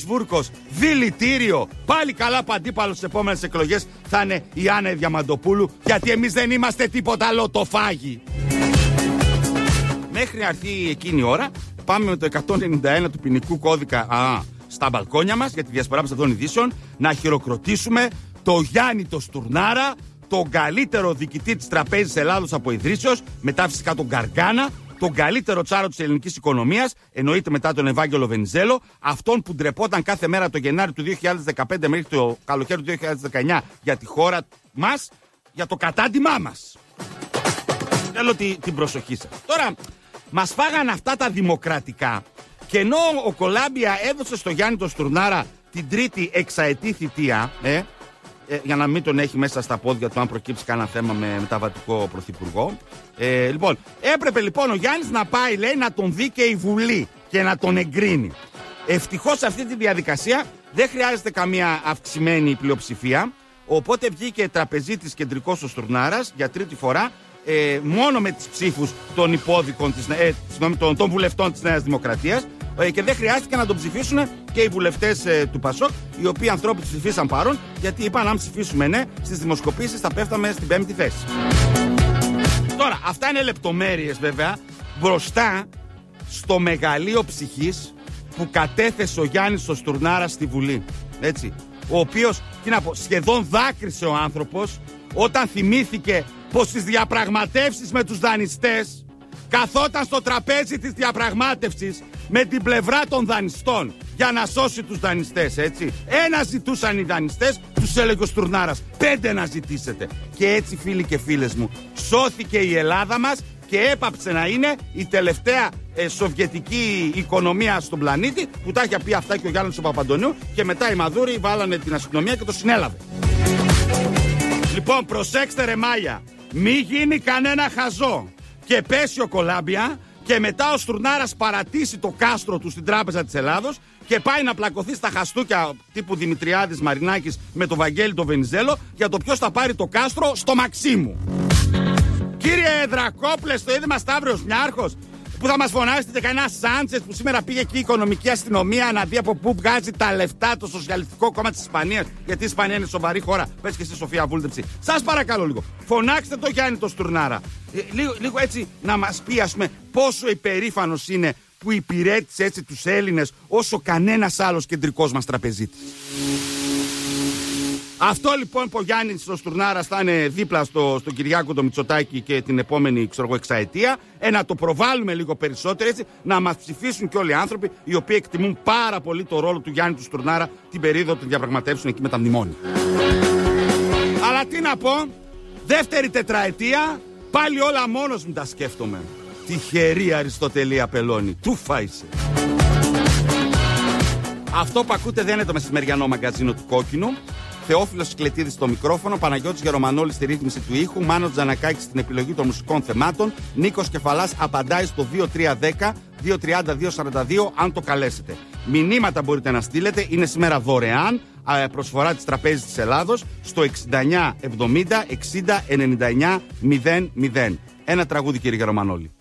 Βούρκος, δηλητήριο. Πάλι καλά που αντίπαλος στις επόμενες εκλογές θα είναι η Άννα Διαμαντοπούλου, γιατί εμείς δεν είμαστε τίποτα λοτοφάγοι. Μέχρι να έρθει εκείνη η ώρα, πάμε με το 191 του ποινικού κώδικα στα μπαλκόνια μας για τη διασπορά ψευδών ειδήσεων, να χειροκροτήσουμε το Γιάννη το Στουρνάρα, τον καλύτερο διοικητή της Τραπέζης Ελλάδος από ιδρύσεως, μετά φυσικά τον Γκαργκάνα, τον καλύτερο τσάρο της ελληνικής οικονομίας, εννοείται μετά τον Ευάγγελο Βενιζέλο, αυτόν που ντρεπόταν κάθε μέρα το Γενάρη του 2015 μέχρι το καλοκαίρι του 2019 για τη χώρα μας, για το κατάντημά μας. Θέλω την προσοχή σας. Τώρα, μας φάγαν αυτά τα δημοκρατικά, και ενώ ο Κολάμπια έδωσε στο Γιάννη το Στουρνάρα την τρίτη εξαετή θητεία, για να μην τον έχει μέσα στα πόδια του αν προκύψει κανένα θέμα με μεταβατικό πρωθυπουργό. Λοιπόν, έπρεπε λοιπόν ο Γιάννης να πάει, λέει, να τον δει και η Βουλή και να τον εγκρίνει. Ευτυχώς σε αυτή τη διαδικασία δεν χρειάζεται καμία αυξημένη πλειοψηφία, οπότε βγήκε τραπεζίτης κεντρικός ο Στουρνάρας για τρίτη φορά, μόνο με τις ψήφους των υπόδικων των βουλευτών της Νέας Δημοκρατίας, και δεν χρειάστηκε να τον ψηφίσουν και οι βουλευτές του ΠΑΣΟΚ, οι οποίοι ανθρώποι ψηφίσαν παρόν, γιατί είπαν αν ψηφίσουμε ναι, στις δημοσκοπήσεις θα πέφταμε στην 5η θέση. Τώρα, αυτά είναι λεπτομέρειες βέβαια, μπροστά στο μεγαλείο ψυχής που κατέθεσε ο Γιάννης ο Στουρνάρας στη Βουλή. Έτσι. Ο οποίος, τι να πω, σχεδόν δάκρυσε ο άνθρωπος όταν θυμήθηκε πως στις διαπραγματεύσεις με τους δανειστές καθόταν στο τραπέζι της διαπραγμάτευσης με την πλευρά των δανειστών για να σώσει τους δανειστές, έτσι. Ένα ζητούσαν οι δανειστές, τους έλεγε ο Στουρνάρας, 5 να ζητήσετε. Και έτσι, φίλοι και φίλες μου, σώθηκε η Ελλάδα μας και έπαψε να είναι η τελευταία σοβιετική οικονομία στον πλανήτη, που τα είχε πει αυτά και ο Γιάννης ο Παπαντονίου, και μετά οι Μαδούροι βάλανε την αστυνομία και το συνέλαβε. Λοιπόν, προσέξτε ρε Μάγια, μη γίνει κανένα χαζό και πέσει ο Κολάμπια και μετά ο Στουρνάρας παρατήσει το κάστρο του στην Τράπεζα της Ελλάδος και πάει να πλακωθεί στα χαστούκια τύπου Δημητριάδης Μαρινάκης με τον Βαγγέλη τον Βενιζέλο για το ποιος θα πάρει το κάστρο στο Μαξίμου. Κύριε Δρακόπλε, στο Ίδρυμα Σταύρος Νιάρχος, που θα μας φωνάσετε και κανένα Σάντσες που σήμερα πήγε εκεί η οικονομική αστυνομία να δει από πού βγάζει τα λεφτά το Σοσιαλιστικό Κόμμα της Ισπανίας, γιατί η Ισπανία είναι σοβαρή χώρα. Πες και εσύ, Σοφία Βούλτεψη. Σας παρακαλώ λίγο, φωνάξτε το Γιάννη το Στουρνάρα. Λίγο έτσι να μας πει, ας πούμε, πόσο υπερήφανος είναι που υπηρέτησε έτσι τους Έλληνες όσο κανένας άλλος κεντρικός μας τραπεζίτης. Αυτό λοιπόν που ο Γιάννης ο Στουρνάρας θα είναι δίπλα στον Κυριάκο το Μητσοτάκη και την επόμενη εξαετία, να το προβάλλουμε λίγο περισσότερο, έτσι, να μας ψηφίσουν και όλοι οι άνθρωποι οι οποίοι εκτιμούν πάρα πολύ το ρόλο του Γιάννη του Στουρνάρα την περίοδο του διαπραγματεύσεων εκεί με τα μνημόνια. Αλλά τι να πω, δεύτερη τετραετία, πάλι όλα μόνος μου τα σκέφτομαι. Τυχερή Αριστοτελή Απελώνη, του φάισε. Αυτό που ακούτε δεν είναι το μεσημεριανό μαγκαζίνο του Κόκκινου. Θεόφιλος Σκλετίδης στο μικρόφωνο, Παναγιώτης Γερομανόλης στη ρύθμιση του ήχου, Μάνος Τζανακάκης στην επιλογή των μουσικών θεμάτων, Νίκος Κεφαλάς απαντάει στο 2310-230-242 αν το καλέσετε. Μηνύματα μπορείτε να στείλετε, είναι σήμερα δωρεάν, προσφορά της Τραπέζης της Ελλάδος, στο 69 70 60 99 00. Ένα τραγούδι, κύριε Γερομανόλη.